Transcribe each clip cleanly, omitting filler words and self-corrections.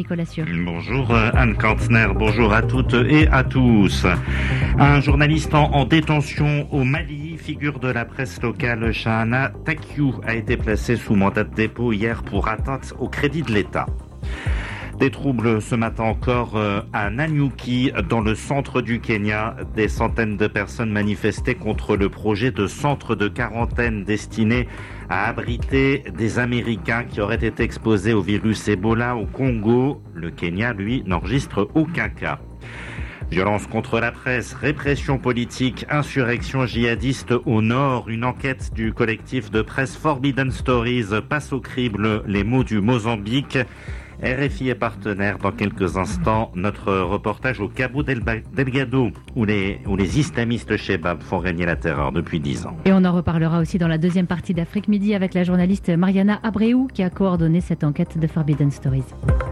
Nicolas Sieux. Bonjour Anne Kantner, bonjour à toutes et à tous. Un journaliste en détention au Mali, figure de la presse locale, Shahana Takiou, a été placé sous mandat de dépôt hier pour atteinte au crédit de l'État. Des troubles ce matin encore à Nanyuki, dans le centre du Kenya. Des centaines de personnes manifestaient contre le projet de centre de quarantaine destiné à abriter des Américains qui auraient été exposés au virus Ebola au Congo. Le Kenya, lui, n'enregistre aucun cas. Violence contre la presse, répression politique, insurrection djihadiste au nord. Une enquête du collectif de presse Forbidden Stories passe au crible les maux du Mozambique. RFI est partenaire. Dans quelques instants, notre reportage au Cabo Delgado, où les islamistes Chebab font régner la terreur depuis 10 ans. Et on en reparlera aussi dans la deuxième partie d'Afrique Midi avec la journaliste Mariana Abreu qui a coordonné cette enquête de Forbidden Stories.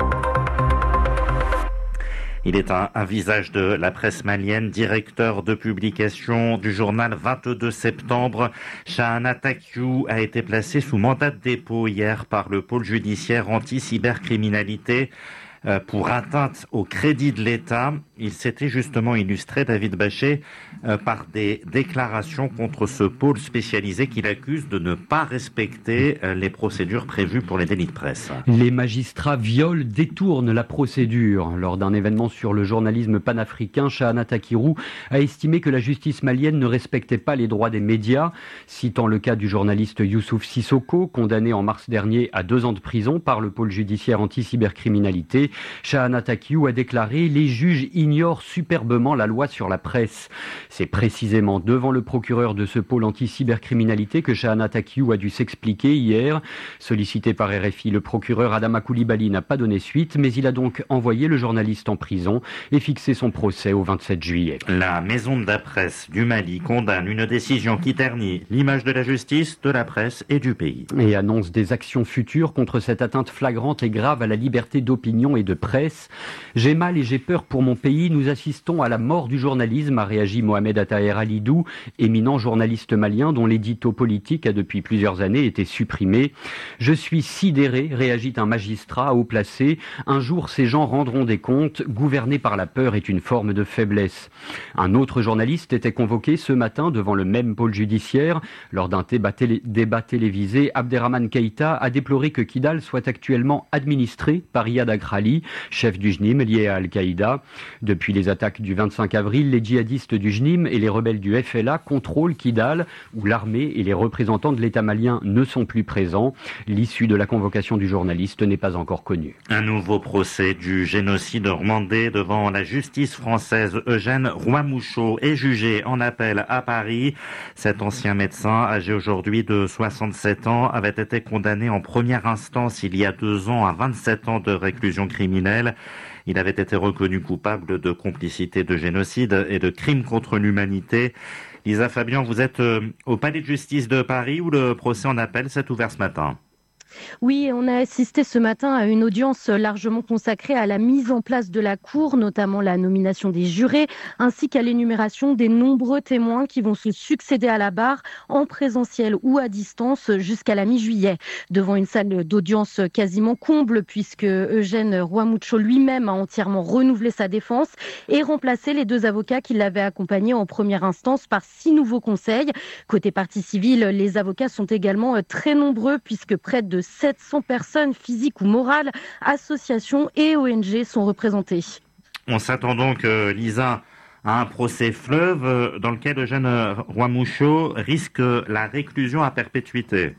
Il est un visage de la presse malienne, directeur de publication du journal 22 septembre. Shahana Takiou a été placé sous mandat de dépôt hier par le pôle judiciaire anti-cybercriminalité pour atteinte au crédit de l'État. Il s'était justement illustré, David Bachet, par des déclarations contre ce pôle spécialisé qu'il accuse de ne pas respecter les procédures prévues pour les délits de presse. Les magistrats violent, détournent la procédure. Lors d'un événement sur le journalisme panafricain, Shahana Takiou a estimé que la justice malienne ne respectait pas les droits des médias. Citant le cas du journaliste Youssouf Sissoko, condamné en mars dernier à 2 ans de prison par le pôle judiciaire anti-cybercriminalité, Shahana Takiou a déclaré « Les juges ignorent superbement la loi sur la presse ». C'est précisément devant le procureur de ce pôle anti-cybercriminalité que Shahana Takiou a dû s'expliquer hier. Sollicité par RFI, le procureur Adama Coulibaly n'a pas donné suite, mais il a donc envoyé le journaliste en prison et fixé son procès au 27 juillet. La maison de la presse du Mali condamne une décision qui ternit l'image de la justice, de la presse et du pays. Et annonce des actions futures contre cette atteinte flagrante et grave à la liberté d'opinion et de presse. J'ai mal et j'ai peur pour mon pays. Nous assistons à la mort du journalisme, a réagi Mohamed Attaher Alidou, éminent journaliste malien dont l'édito politique a depuis plusieurs années été supprimé. Je suis sidéré, réagit un magistrat haut placé. Un jour, ces gens rendront des comptes. Gouverner par la peur est une forme de faiblesse. Un autre journaliste était convoqué ce matin devant le même pôle judiciaire. Lors d'un débat télévisé, Abderrahmane Keïta a déploré que Kidal soit actuellement administré par Iyad Akrali, chef du JNIM lié à Al-Qaïda. Depuis les attaques du 25 avril, les djihadistes du JNIM et les rebelles du FLA contrôlent Kidal, où l'armée et les représentants de l'État malien ne sont plus présents. L'issue de la convocation du journaliste n'est pas encore connue. Un nouveau procès du génocide rwandais devant la justice française. Eugène Rwamoucho est jugé en appel à Paris. Cet ancien médecin, âgé aujourd'hui de 67 ans, avait été condamné en première instance il y a 2 ans à 27 ans de réclusion criminelle. Il avait été reconnu coupable de complicité de génocide et de crimes contre l'humanité. Lisa Fabian, vous êtes au Palais de justice de Paris où le procès en appel s'est ouvert ce matin. Oui, on a assisté ce matin à une audience largement consacrée à la mise en place de la Cour, notamment la nomination des jurés, ainsi qu'à l'énumération des nombreux témoins qui vont se succéder à la barre en présentiel ou à distance jusqu'à la mi-juillet. Devant une salle d'audience quasiment comble, puisque Eugène Rwamoucho lui-même a entièrement renouvelé sa défense et remplacé les 2 avocats qui l'avaient accompagné en première instance par 6 nouveaux conseils. Côté partie civile, les avocats sont également très nombreux, puisque près de 700 personnes physiques ou morales, associations et ONG sont représentées. On s'attend donc, Lisa, à un procès fleuve dans lequel Eugène Rwamoucho risque la réclusion à perpétuité.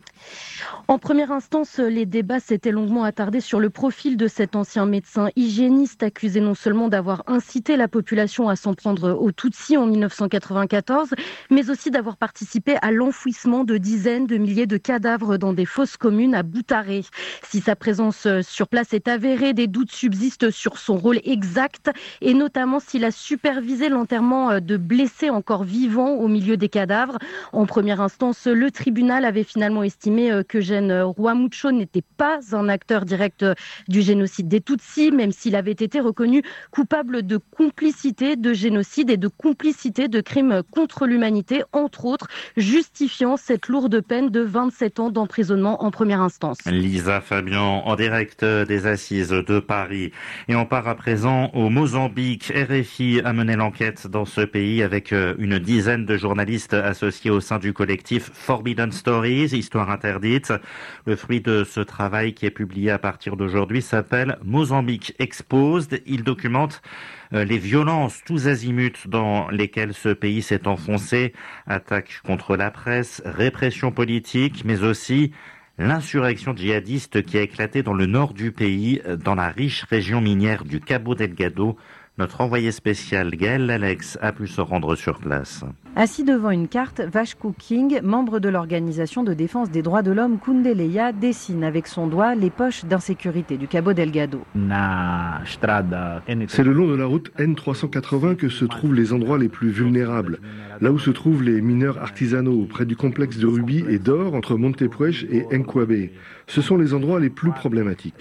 En première instance, les débats s'étaient longuement attardés sur le profil de cet ancien médecin hygiéniste accusé non seulement d'avoir incité la population à s'en prendre aux Tutsis en 1994, mais aussi d'avoir participé à l'enfouissement de dizaines de milliers de cadavres dans des fosses communes à Boutaré. Si sa présence sur place est avérée, des doutes subsistent sur son rôle exact et notamment s'il a supervisé l'enterrement de blessés encore vivants au milieu des cadavres. En première instance, le tribunal avait finalement estimé estimé qu'Eugène Rwamucho n'était pas un acteur direct du génocide des Tutsis, même s'il avait été reconnu coupable de complicité de génocide et de complicité de crimes contre l'humanité, entre autres, justifiant cette lourde peine de 27 ans d'emprisonnement en première instance. Lisa Fabian, en direct des Assises de Paris. Et on part à présent au Mozambique. RFI a mené l'enquête dans ce pays avec une dizaine de journalistes associés au sein du collectif Forbidden Stories, Histoire interdite. Le fruit de ce travail qui est publié à partir d'aujourd'hui s'appelle Mozambique Exposed. Il documente les violences tous azimuts dans lesquelles ce pays s'est enfoncé. Attaques contre la presse, répression politique, mais aussi l'insurrection djihadiste qui a éclaté dans le nord du pays, dans la riche région minière du Cabo Delgado. Notre envoyé spécial Gaël Alex a pu se rendre sur place. Assis devant une carte, Vashku King, membre de l'organisation de défense des droits de l'homme Kundeleya, dessine avec son doigt les poches d'insécurité du Cabo Delgado. C'est le long de la route N380 que se trouvent les endroits les plus vulnérables. Là où se trouvent les mineurs artisanaux, près du complexe de rubis et d'or entre Montepuez et Nkwabe. Ce sont les endroits les plus problématiques.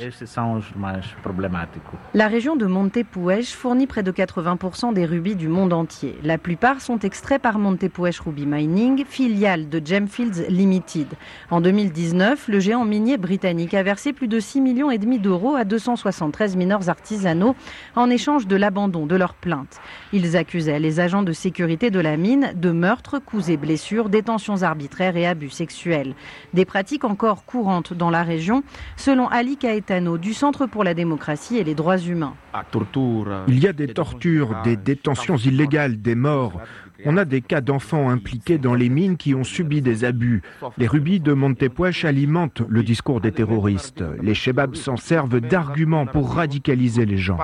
La région de Montepuez fournit près de 80% des rubis du monde entier. La plupart sont extraits par Montepuez Ruby Mining, filiale de Gemfields Limited. En 2019, le géant minier britannique a versé plus de 6,5 millions d'euros à 273 mineurs artisanaux en échange de l'abandon de leurs plaintes. Ils accusaient les agents de sécurité de la mine de meurtres, coups et blessures, détentions arbitraires et abus sexuels. Des pratiques encore courantes dans la région, selon Ali Caetano du Centre pour la démocratie et les droits humains. Il y a des tortures, des détentions illégales, des morts. On a des cas d'enfants impliqués dans les mines qui ont subi des abus. Les rubis de Montepuez alimentent le discours des terroristes. Les chebabs s'en servent d'arguments pour radicaliser les gens.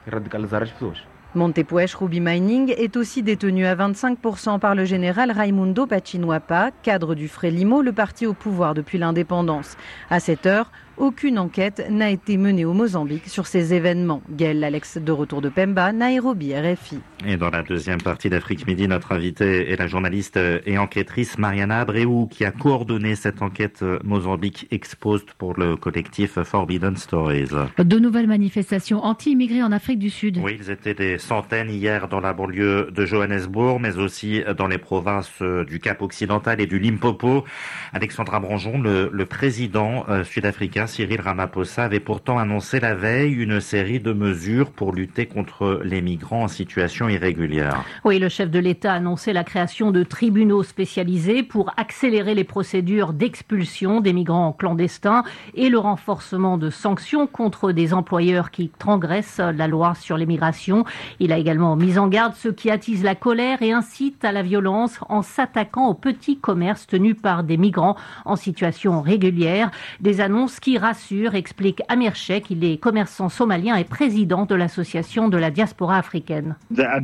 Montepuez Ruby Mining est aussi détenu à 25% par le général Raimundo Pachinwapa, cadre du Frelimo, le parti au pouvoir depuis l'indépendance. À cette heure, aucune enquête n'a été menée au Mozambique sur ces événements. Gaël Alex de retour de Pemba, Nairobi, RFI. Et dans la deuxième partie d'Afrique Midi, notre invitée est la journaliste et enquêtrice Mariana Abreu qui a coordonné cette enquête Mozambique Exposed pour le collectif Forbidden Stories. De nouvelles manifestations anti-immigrés en Afrique du Sud. Oui, ils étaient des centaines hier dans la banlieue de Johannesburg, mais aussi dans les provinces du Cap Occidental et du Limpopo. Alexandra Branjon, le président sud-africain Cyril Ramaphosa avait pourtant annoncé la veille une série de mesures pour lutter contre les migrants en situation irrégulière. Oui, le chef de l'État a annoncé la création de tribunaux spécialisés pour accélérer les procédures d'expulsion des migrants clandestins et le renforcement de sanctions contre des employeurs qui transgressent la loi sur l'immigration. Il a également mis en garde ceux qui attisent la colère et incitent à la violence en s'attaquant aux petits commerces tenus par des migrants en situation régulière. Des annonces qui rassure, explique Amir Sheikh, il est commerçant somalien et président de l'association de la diaspora africaine.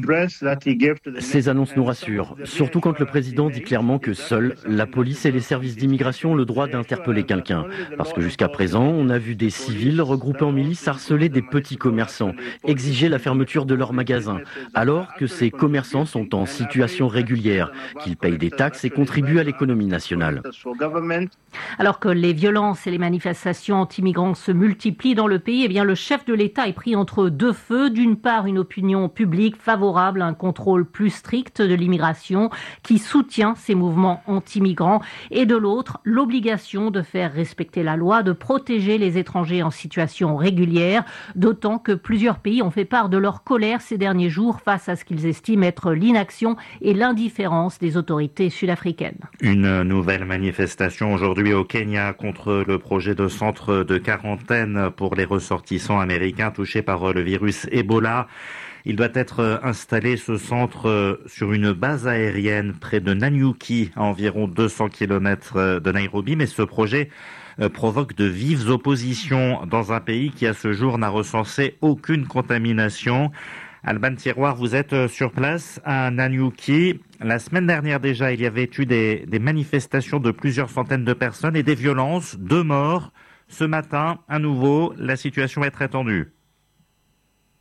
Ces annonces nous rassurent, surtout quand le président dit clairement que seuls la police et les services d'immigration ont le droit d'interpeller quelqu'un. Parce que jusqu'à présent, on a vu des civils regroupés en milices harceler des petits commerçants, exiger la fermeture de leurs magasins, alors que ces commerçants sont en situation régulière, qu'ils payent des taxes et contribuent à l'économie nationale. Alors que les violences et les manifestations anti-migrants se multiplient dans le pays, eh bien le chef de l'État est pris entre deux feux. D'une part, une opinion publique favorable à un contrôle plus strict de l'immigration qui soutient ces mouvements anti-migrants et de l'autre, l'obligation de faire respecter la loi, de protéger les étrangers en situation régulière, d'autant que plusieurs pays ont fait part de leur colère ces derniers jours face à ce qu'ils estiment être l'inaction et l'indifférence des autorités sud-africaines. Une nouvelle manifestation aujourd'hui au Kenya contre le projet de centre de quarantaine pour les ressortissants américains touchés par le virus Ebola. Il doit être installé, ce centre, sur une base aérienne près de Nanyuki, à environ 200 km de Nairobi. Mais ce projet provoque de vives oppositions dans un pays qui, à ce jour, n'a recensé aucune contamination. Alban Tiroir, vous êtes sur place à Nanyuki. La semaine dernière déjà, il y avait eu des manifestations de plusieurs centaines de personnes et des violences, 2 morts. Ce matin, à nouveau, la situation est très tendue.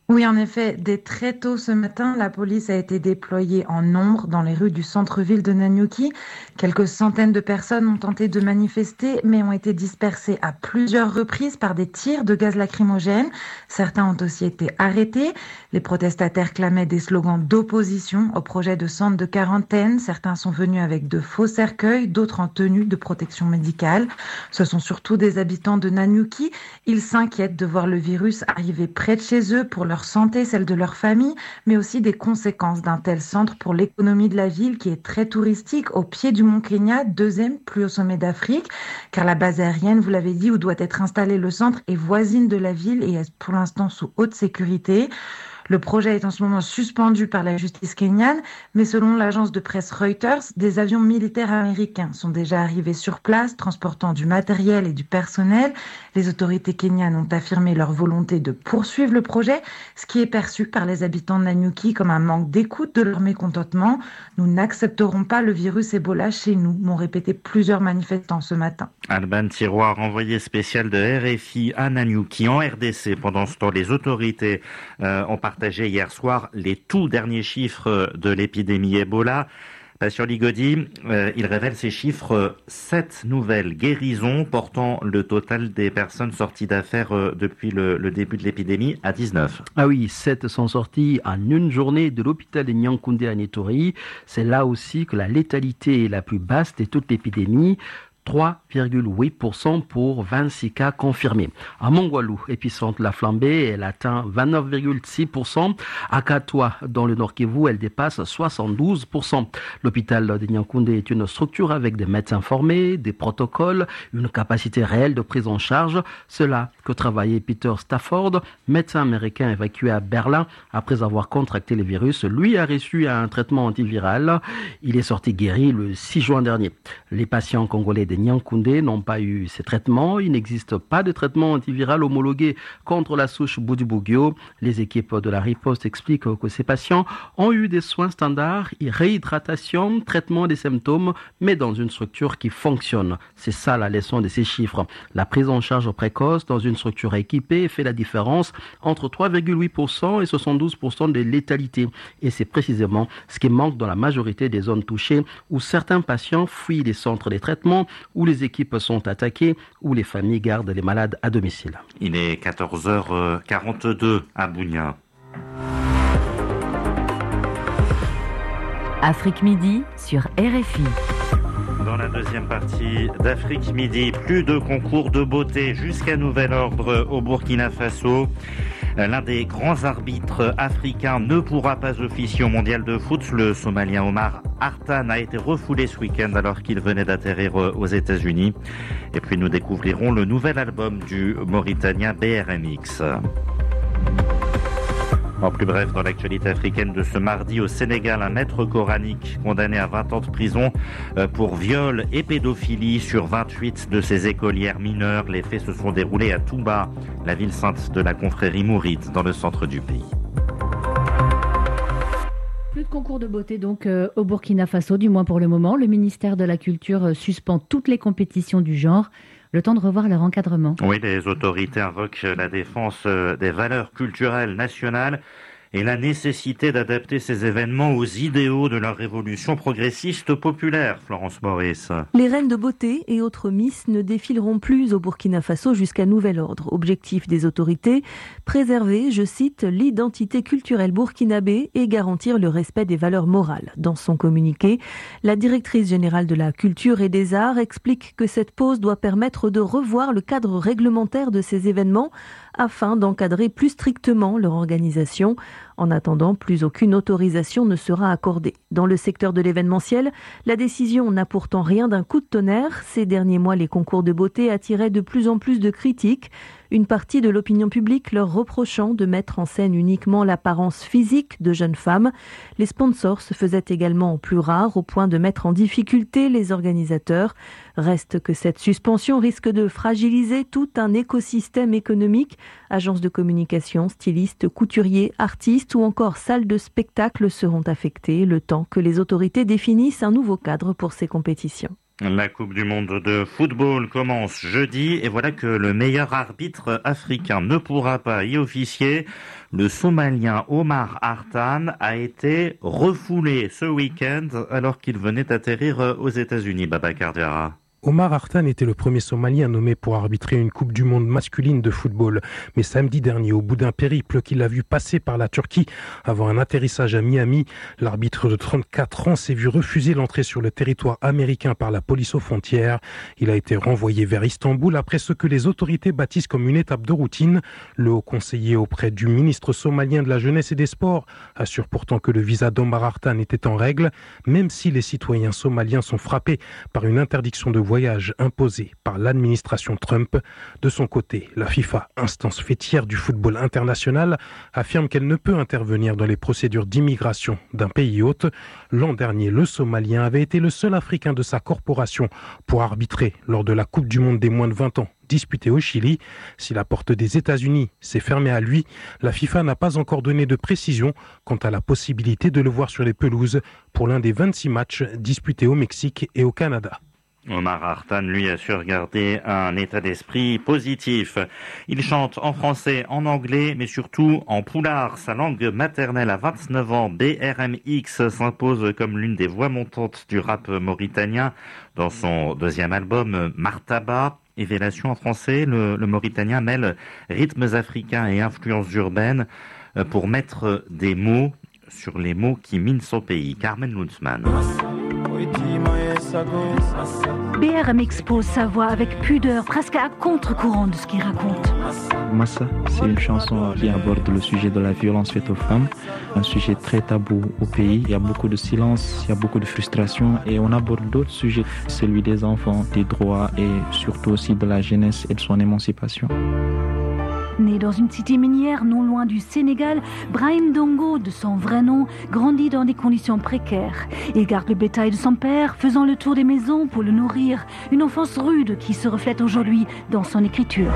Oui, en effet, dès très tôt ce matin, la police a été déployée en nombre dans les rues du centre-ville de Nanyuki. Quelques centaines de personnes ont tenté de manifester, mais ont été dispersées à plusieurs reprises par des tirs de gaz lacrymogène. Certains ont aussi été arrêtés. Les protestataires clamaient des slogans d'opposition au projet de centre de quarantaine. Certains sont venus avec de faux cercueils, d'autres en tenue de protection médicale. Ce sont surtout des habitants de Nanyuki. Ils s'inquiètent de voir le virus arriver près de chez eux pour leur santé, celle de leur famille, mais aussi des conséquences d'un tel centre pour l'économie de la ville qui est très touristique au pied du mont Kenya, deuxième plus haut sommet d'Afrique, car la base aérienne, vous l'avez dit, où doit être installé le centre, est voisine de la ville et est pour l'instant sous haute sécurité. Le projet est en ce moment suspendu par la justice kenyane, mais selon l'agence de presse Reuters, des avions militaires américains sont déjà arrivés sur place, transportant du matériel et du personnel. Les autorités kenyanes ont affirmé leur volonté de poursuivre le projet, ce qui est perçu par les habitants de Nanyuki comme un manque d'écoute de leur mécontentement. Nous n'accepterons pas le virus Ebola chez nous, m'ont répété plusieurs manifestants ce matin. Alban Tiroir, envoyé spécial de RFI à Nanyuki en RDC. Pendant ce temps, les autorités ont partagé hier soir les tout derniers chiffres de l'épidémie Ebola. Passion Ligodi, il révèle ces chiffres, 7 nouvelles guérisons portant le total des personnes sorties d'affaires depuis le début de l'épidémie à 19. Ah oui, 7 sont sortis en une journée de l'hôpital de Nyankoundé à Nitori. C'est là aussi que la létalité est la plus basse de toute l'épidémie. 3,8% pour 26 cas confirmés. À Mongwalou, épicentre la flambée, elle atteint 29,6%. À Katoa, dans le Nord Kivu, elle dépasse 72%. L'hôpital de Nyankoundé est une structure avec des médecins formés, des protocoles, une capacité réelle de prise en charge. Cela que travaillait Peter Stafford, médecin américain évacué à Berlin après avoir contracté le virus. Lui a reçu un traitement antiviral. Il est sorti guéri le 6 juin dernier. Les patients congolais de Nyankoundé n'ont pas eu ces traitements. Il n'existe pas de traitement antiviral homologué contre la souche Bundibugyo. Les équipes de la riposte expliquent que ces patients ont eu des soins standards, réhydratation, traitement des symptômes, mais dans une structure qui fonctionne. C'est ça la leçon de ces chiffres. La prise en charge précoce dans une structure équipée fait la différence entre 3,8% et 72% de létalité. Et c'est précisément ce qui manque dans la majorité des zones touchées où certains patients fuient les centres de traitement, où les équipes sont attaquées, où les familles gardent les malades à domicile. Il est 14h42 à Bunia. Afrique Midi sur RFI. Dans la deuxième partie d'Afrique Midi, plus de concours de beauté jusqu'à nouvel ordre au Burkina Faso. L'un des grands arbitres africains ne pourra pas officier au mondial de foot. Le Somalien Omar Artan a été refoulé ce week-end alors qu'il venait d'atterrir aux États-Unis. Et puis nous découvrirons le nouvel album du Mauritanien BRMX. En plus bref, dans l'actualité africaine de ce mardi, au Sénégal, un maître coranique condamné à 20 ans de prison pour viol et pédophilie sur 28 de ses écolières mineures. Les faits se sont déroulés à Touba, la ville sainte de la confrérie mouride, dans le centre du pays. Plus de concours de beauté donc au Burkina Faso, du moins pour le moment. Le ministère de la Culture suspend toutes les compétitions du genre. Le temps de revoir leur encadrement. Oui, les autorités invoquent la défense des valeurs culturelles nationales et la nécessité d'adapter ces événements aux idéaux de leur révolution progressiste populaire. Florence Maurice. Les reines de beauté et autres Miss ne défileront plus au Burkina Faso jusqu'à nouvel ordre. Objectif des autorités, préserver, je cite, l'identité culturelle burkinabé et garantir le respect des valeurs morales. Dans son communiqué, la directrice générale de la culture et des arts explique que cette pause doit permettre de revoir le cadre réglementaire de ces événements afin d'encadrer plus strictement leur organisation. En attendant, plus aucune autorisation ne sera accordée. Dans le secteur de l'événementiel, la décision n'a pourtant rien d'un coup de tonnerre. Ces derniers mois, les concours de beauté attiraient de plus en plus de critiques. Une partie de l'opinion publique leur reprochant de mettre en scène uniquement l'apparence physique de jeunes femmes. Les sponsors se faisaient également plus rares au point de mettre en difficulté les organisateurs. Reste que cette suspension risque de fragiliser tout un écosystème économique. Agences de communication, stylistes, couturiers, artistes ou encore salles de spectacle seront affectées le temps que les autorités définissent un nouveau cadre pour ces compétitions. La Coupe du monde de football commence jeudi et voilà que le meilleur arbitre africain ne pourra pas y officier. Le Somalien Omar Hartan a été refoulé ce week-end alors qu'il venait atterrir aux États-Unis. Babacar Diarra. Omar Hartan était le premier Somalien nommé pour arbitrer une Coupe du monde masculine de football. Mais samedi dernier, au bout d'un périple qu'il a vu passer par la Turquie avant un atterrissage à Miami, l'arbitre de 34 ans s'est vu refuser l'entrée sur le territoire américain par la police aux frontières. Il a été renvoyé vers Istanbul après ce que les autorités baptisent comme une étape de routine. Le haut conseiller auprès du ministre somalien de la Jeunesse et des Sports assure pourtant que le visa d'Omar Hartan était en règle, même si les citoyens somaliens sont frappés par une interdiction de voyage imposé par l'administration Trump. De son côté, la FIFA, instance fêtière du football international, affirme qu'elle ne peut intervenir dans les procédures d'immigration d'un pays hôte. L'an dernier, le Somalien avait été le seul Africain de sa corporation pour arbitrer lors de la Coupe du monde des moins de 20 ans disputée au Chili. Si la porte des États-Unis s'est fermée à lui, la FIFA n'a pas encore donné de précision quant à la possibilité de le voir sur les pelouses pour l'un des 26 matchs disputés au Mexique et au Canada. Omar Hartan, lui, a su garder un état d'esprit positif. Il chante en français, en anglais, mais surtout en poulard. Sa langue maternelle à 29 ans, BRMX s'impose comme l'une des voix montantes du rap mauritanien. Dans son deuxième album, Martaba, Évélation en français, le Mauritanien mêle rythmes africains et influences urbaines pour mettre des mots sur les mots qui minent son pays. Carmen Lunzmann. BRMX pose sa voix avec pudeur, presque à contre-courant de ce qu'il raconte. Massa, c'est une chanson qui aborde le sujet de la violence faite aux femmes, un sujet très tabou au pays. Il y a beaucoup de silence, il y a beaucoup de frustration et on aborde d'autres sujets, celui des enfants, des droits et surtout aussi de la jeunesse et de son émancipation. Né dans une cité minière non loin du Sénégal, Brahim Dongo, de son vrai nom, grandit dans des conditions précaires. Il garde le bétail de son père, faisant le tour des maisons pour le nourrir. Une enfance rude qui se reflète aujourd'hui dans son écriture.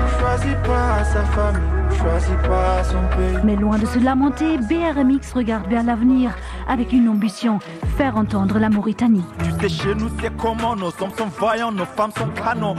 Mais loin de se lamenter, BRMX regarde vers l'avenir avec une ambition, faire entendre la Mauritanie. Tu sais, chez nous, c'est comment nos hommes sont vaillants, nos femmes sont canons.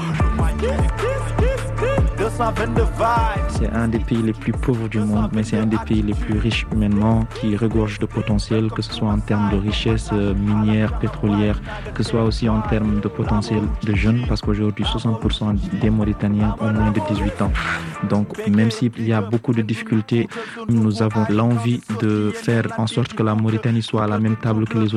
C'est un des pays les plus pauvres du monde, mais c'est un des pays les plus riches humainement, qui regorge de potentiel, que ce soit en termes de richesse minière, pétrolière, que ce soit aussi en termes de potentiel de jeunes, parce qu'aujourd'hui 60% des Mauritaniens ont moins de 18 ans. Donc même s'il y a beaucoup de difficultés, nous avons l'envie de faire en sorte que la Mauritanie soit à la même table que les autres